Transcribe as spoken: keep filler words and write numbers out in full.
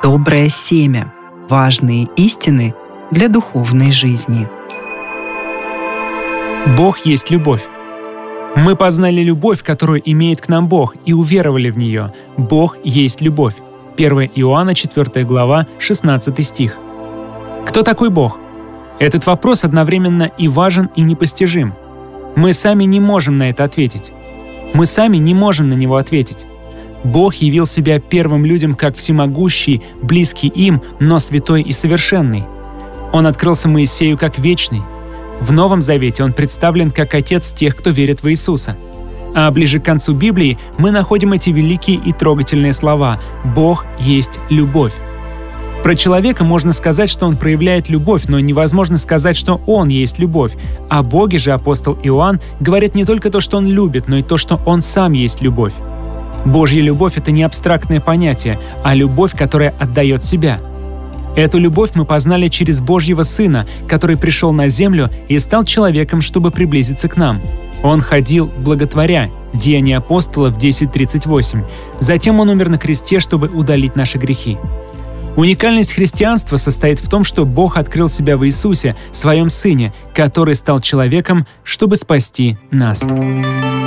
доброе семя, важные истины для духовной жизни. Бог есть любовь. Мы познали любовь, которую имеет к нам Бог, и уверовали в нее. Бог есть любовь. первое Иоанна, четвёртая глава, шестнадцатый стих. Кто такой Бог? Этот вопрос одновременно и важен, и непостижим. Мы сами не можем на это ответить. Мы сами не можем на него ответить. Бог явил себя первым людям как всемогущий, близкий им, но святой и совершенный. Он открылся Моисею как вечный. В Новом Завете он представлен как Отец тех, кто верит в Иисуса. А ближе к концу Библии мы находим эти великие и трогательные слова «Бог есть любовь». Про человека можно сказать, что он проявляет любовь, но невозможно сказать, что он есть любовь. О Боге же апостол Иоанн говорит не только то, что он любит, но и то, что он сам есть любовь. Божья любовь — это не абстрактное понятие, а любовь, которая отдает себя. Эту любовь мы познали через Божьего Сына, который пришел на землю и стал человеком, чтобы приблизиться к нам. Он ходил благотворя. Деяния апостолов десять тридцать восемь. Затем он умер на кресте, чтобы удалить наши грехи. Уникальность христианства состоит в том, что Бог открыл себя в Иисусе, своем Сыне, который стал человеком, чтобы спасти нас.